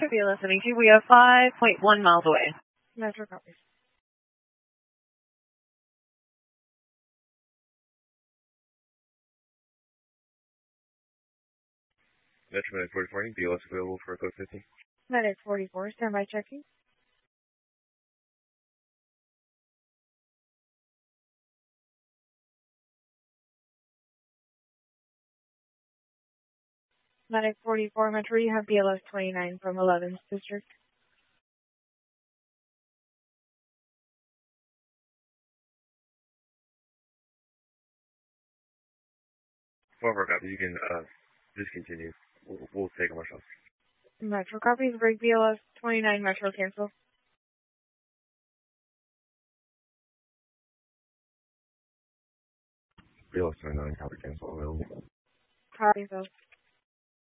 Should be listening to. We are 5.1 miles away. Metro copies. Metro Medic 44, BLS available for code 50. Medic 44, standby checking. Medic 44, Metro, you have BLS 29 from 11th District. Whoever got you can discontinue. We'll take them ourselves. Metro copies, break BLS 29, Metro cancel. BLS 29, copy cancel available. Copy those.